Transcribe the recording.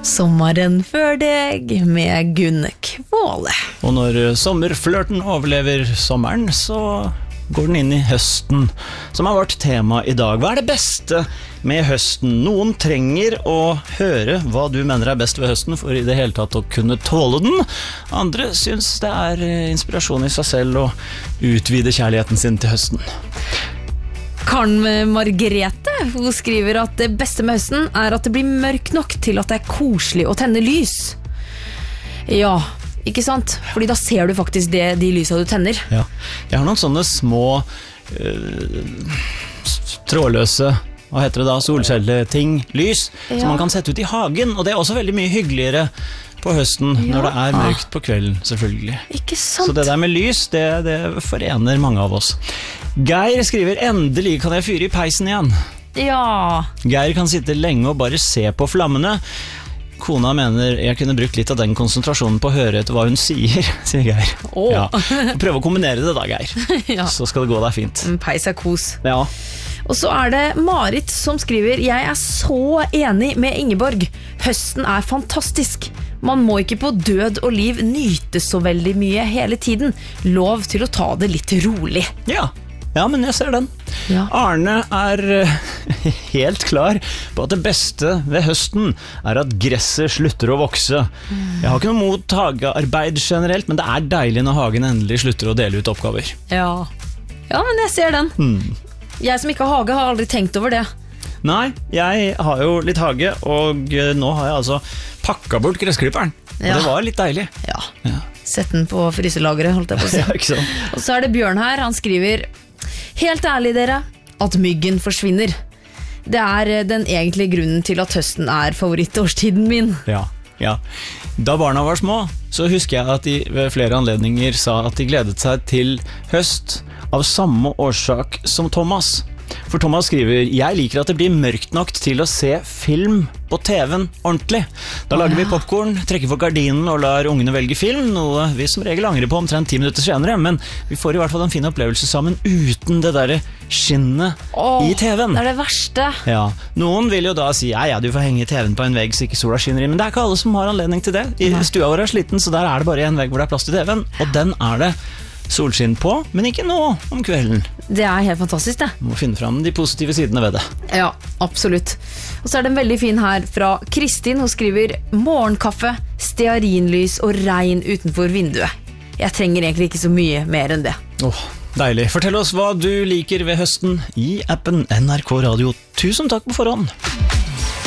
Sommeren før deg med Gunn Kvåle. Og når sommerflørten overlever sommeren, så går den inn i høsten, som er vårt tema i dag. Hva er det beste med høsten? Noen trenger å høre hva du mener er best ved høsten for i det hele tatt å kunne tåle den. Andre synes det er inspirasjon i seg selv å utvide kjærligheten sin til høsten. Karen Margrethe, hun skriver at det beste med høsten er at det blir mørkt nok til at det er koselig å tenne lys. Ja, ikke sant? Fordi da ser du faktisk de lysa du tenner. Ja. Jeg har noen sånne små trådløse, hva heter det da, solcelleting, lys, som man kan sette ut i hagen, og det er også veldig mye hyggeligere på høsten, når det er mørkt på kvelden, selvfølgelig. Ikke sant? Så det der med lys, det forener mange av oss. Geir skriver, endelig kan jeg fyre i peisen igjen. Ja. Geir kan sitte lenge og bare se på flammene. Kona mener jeg kunne brukt litt av den konsentrasjonen på å høre etter hva hun sier, sier Geir. Ja. Prøv å kombinere det da, Geir. Ja. Så skal det gå deg fint. Peis er kos. Ja. Og så er det Marit som skriver, jeg er så enig med Ingeborg. Høsten er fantastisk. Man må ikke på død og liv nyte så veldig mye hele tiden. Lov til å ta det litt rolig. Ja, men jeg ser den. Ja. Arne er helt klar på at det beste ved høsten er at gresset slutter å vokse. Jeg har ikke noe mot hagearbeid generelt, men det er deilig når hagen endelig slutter å dele ut oppgaver. Ja, men jeg ser den. Jeg som ikke har hage har aldri tenkt over det. Nei, jeg har jo litt hage, og nå har jeg altså pakket bort gressklipperen. Og det var litt deilig. Ja. Sett den på fryselageret, holdt jeg på å si. Ja, ikke sant? Og så er det Bjørn her, han skriver, helt ærlig dere, at myggen forsvinner. Det er den egentlige grunnen til at høsten er favorittårstiden min. Ja. Da barna var små, så husker jeg at de ved flere anledninger sa at de gledet seg til høst av samme årsak som Thomas. For Thomas skriver, jeg liker at det blir mørkt nok til å se film på TV-en ordentlig. Da lager vi popcorn, trekker for gardinen og lar ungene velge film, noe vi som regel angrer på omtrent 10 minutter senere, men vi får i hvert fall en fin opplevelse sammen uten det der skinnet i TV-en. Det er det verste. Ja, noen vil jo da si, ja, du får henge TV-en på en vegg så ikke sola skinner i, men det er ikke alle som har anledning til det. I stua vår er sliten, så der er det bare en vegg hvor det er plass til TV-en, og den er det solskinn på, men ikke nå om kvelden. Det er helt fantastisk det. Du må finne frem de positive sidene ved det. Ja, absolutt. Og så er det en veldig fin her fra Kristin, hun skriver morgenkaffe, stearinlys og regn utenfor vinduet. Jeg trenger egentlig ikke så mye mer enn det. Deilig. Fortell oss hva du liker ved høsten i appen NRK Radio. Tusen takk på forhånd.